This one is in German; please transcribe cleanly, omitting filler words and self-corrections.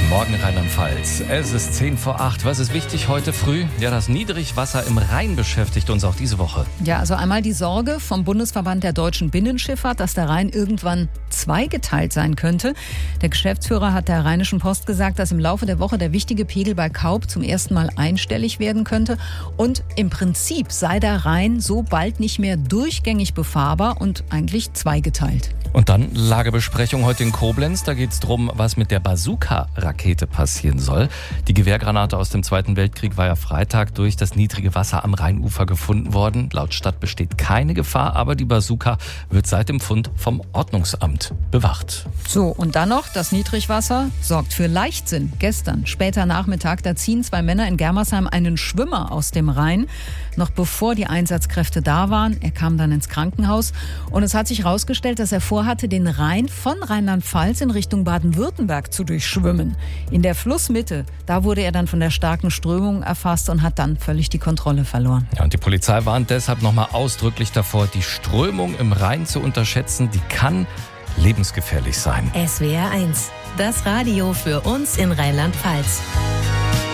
Morgen Rheinland-Pfalz. Es ist 7:10. Was ist wichtig heute früh? Ja, das Niedrigwasser im Rhein beschäftigt uns auch diese Woche. Ja, also einmal die Sorge vom Bundesverband der deutschen Binnenschifffahrt, dass der Rhein irgendwann zweigeteilt sein könnte. Der Geschäftsführer hat der Rheinischen Post gesagt, dass im Laufe der Woche der wichtige Pegel bei Kaub zum ersten Mal einstellig werden könnte. Und im Prinzip sei der Rhein so bald nicht mehr durchgängig befahrbar und eigentlich zweigeteilt. Und dann Lagebesprechung heute in Koblenz. Da geht es darum, was mit der Bazooka-Rakete passieren soll. Die Gewehrgranate aus dem Zweiten Weltkrieg war ja Freitag durch das niedrige Wasser am Rheinufer gefunden worden. Laut Stadt besteht keine Gefahr, aber die Bazooka wird seit dem Fund vom Ordnungsamt bewacht. So, und dann noch, das Niedrigwasser sorgt für Leichtsinn. Gestern, später Nachmittag, da ziehen 2 Männer in Germersheim einen Schwimmer aus dem Rhein. Noch bevor die Einsatzkräfte da waren. Er kam dann ins Krankenhaus. Und es hat sich herausgestellt, dass er vorhatte, den Rhein von Rheinland-Pfalz in Richtung Baden-Württemberg zu durchschwimmen. In der Flussmitte, da wurde er dann von der starken Strömung erfasst und hat dann völlig die Kontrolle verloren. Ja, und die Polizei warnt deshalb nochmal ausdrücklich davor, die Strömung im Rhein zu unterschätzen. Die kann lebensgefährlich sein. SWR 1, das Radio für uns in Rheinland-Pfalz.